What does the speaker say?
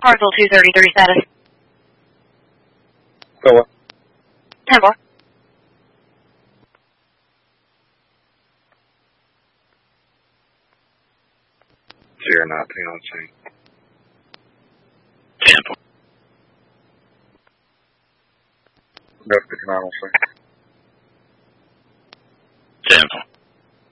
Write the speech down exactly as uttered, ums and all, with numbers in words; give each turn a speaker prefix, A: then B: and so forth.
A: Hartsville two thirty-three status.
B: Go what?
A: ten four.
B: Zero nineteen on scene.
C: ten four.
B: Go fifty-nine on scene.